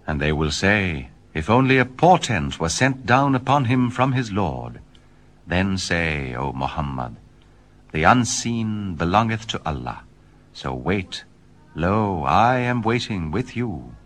And they will say, If only a portent were sent down upon him from his Lord. Then say, O Muhammad, the unseen belongeth to Allah. So wait, lo, I am waiting with you.